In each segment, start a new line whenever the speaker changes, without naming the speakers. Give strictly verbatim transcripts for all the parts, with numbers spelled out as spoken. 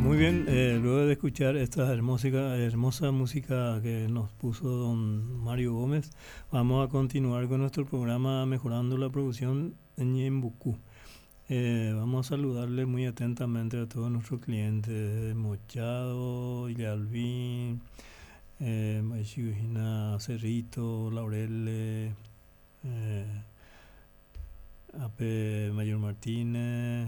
Muy bien, eh, luego de escuchar esta hermosa, hermosa música que nos puso don Mario Gómez, vamos a continuar con nuestro programa Mejorando la Producción en Ñembucú. Eh, vamos a saludarle muy atentamente a todos nuestros clientes, desde Mochado, Illalvín, eh, Maishigina, Cerrito, Laurel, eh, A P. Mayor Martínez,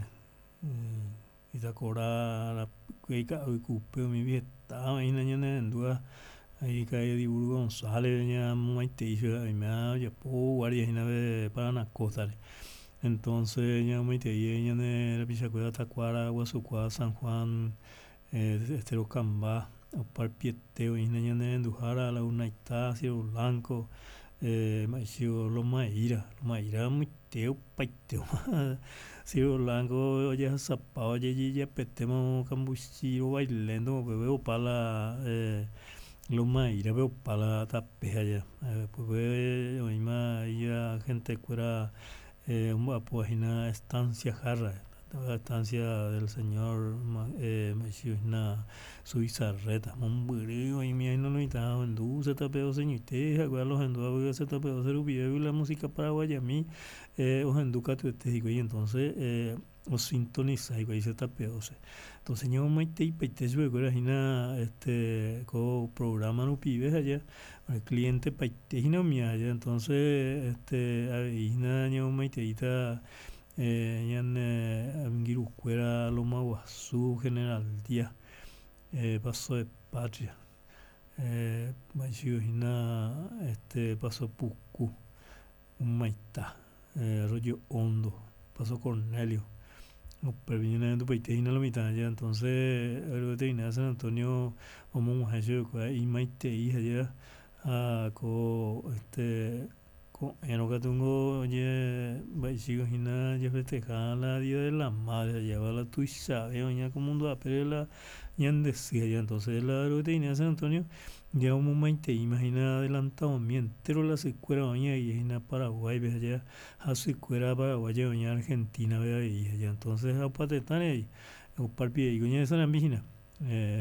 eh, Itacora, la Cueca, Uicupeo, mi vieta, ahí nañana en duda, ahí cae Diburgo González, ya Maite, y me ha ya puedo guardia y para las cosas. Entonces, ya Maite, y ya de la Pichacuela, Tacuara, Guasucuá, San Juan, eh, Estero Cambá, Opar Pieteo, y nañana en Dujara, La Unaitá, Cielo Blanco, eh, Maicio Lomaira, Lomaira, muy teo, paiteo. Cielo Blanco, ya zapao, ya ya petemo, cambuchiro, bailando, veo para eh, Lomaira, veo para tapeja ya. Eh, pues veo, ima, ya gente cuera, eh, una página estancia jarra. La estancia del señor eh, Maicio Suizarreta, un bureo y mi no lo estaba en du se tapeo señite, agua los en du se tapeo ser ubio la música paraguaya a mí, eh, os en du catu este digo y entonces eh, os sintoniza y se tapeo se. Entonces yo me te y peite su era hina este co programa no pibes allá, el cliente peite hina mi allá, entonces este hina yo me te ita eh, yan eh, Angiru Cuera Loma Guazú General Díaz, eh, Paso de Patria, eh, Hina, este, Paso Pucú, Humaitá, eh, Arroyo Hondo, Paso Cornelio, los perviñones de tu país, Hina la mitad allá, entonces, el veterinario San Antonio, como mujer, y Maite, hija allá, a co, este, en lo que tengo, oye, Baichigo Hina, ya festejaban la Día de la Madre, lleva la tuiza, ya como un día, pero la yan decía ya, entonces la proteína de San Antonio, ya un momento, imagina adelantado, mientero la secuela baña y en Paraguay, ve allá, a secuela Paraguay, baña Argentina, ve ahí, allá, entonces a patetar ahí, o palpie, y coña de San Ambigina, eh,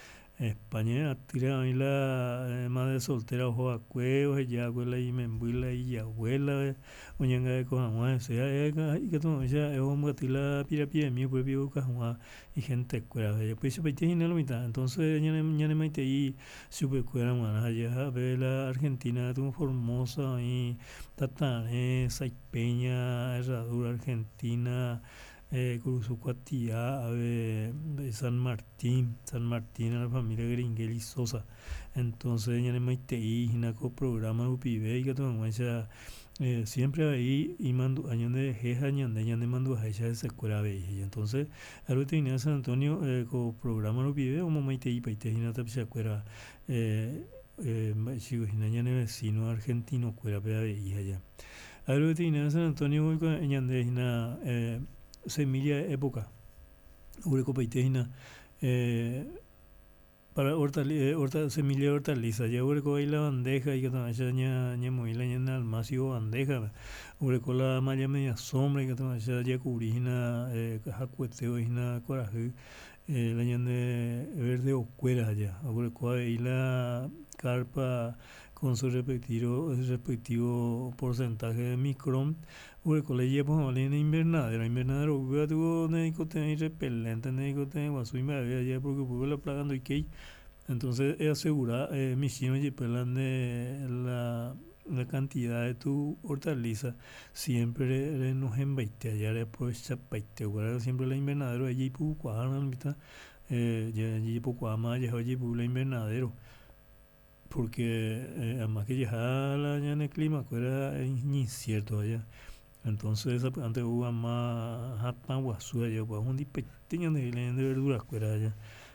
España tira ahí la eh, madre soltera ojo a cuevos, ella abuela y membuila y abuela, oñanga de cojamua, sea, y que tú ya es un gatila pira pira mi pues vivo cojamua y gente cuera, ella pues se paite en la mitad, entonces ya ne ya ne maite y super cuera mana, allá ve la Argentina, tu Formosa y Tatané, Saipeña, Herradura Argentina, eh, Curuzucuatía, de, de San Martín, San Martín a la familia Gringuel y Sosa. Entonces, ya en Maiteí, Hinaco programa Upibe y que toman eh, siempre ahí y mando año de jeja ñande ñande mando a ella se escuela y entonces a lo tenía San Antonio eh, co programa Upibe o Maiteí paite hina tapia cuera eh eh chico hina ñane vecino argentino cuera pea y allá a lo tenía San Antonio ñande hina eh, semilla época urecopaitejina eh, para hortali, eh, horta, semilla de hortaliza ya ureco ahí la bandeja y que también ya ña ña movila ña en almacio bandeja ureco la malla media sombra y que también ya ya cubrina eh, jacueteo hina coraje eh, la ñande verde o cuera allá ureco ahí la carpa con su respectivo, respectivo porcentaje de micrón. Ureco le llevo a en invernadero, invernadero, uga tuvo neicotén y repelente, neicotén, guasu y me había ya porque pude la plaga y que entonces es asegurar eh, mi chino y pelan de la la cantidad de tu hortaliza siempre nos envaite allá después chapaite guarda siempre la invernadero allí pu cuadra mitad eh ya allí pu cuadra ya allí pu la invernadero porque eh, además que ya la ya en el clima era incierto allá entonces antes hubo más hasta guasú allá pues un pequeño de de verduras fuera allá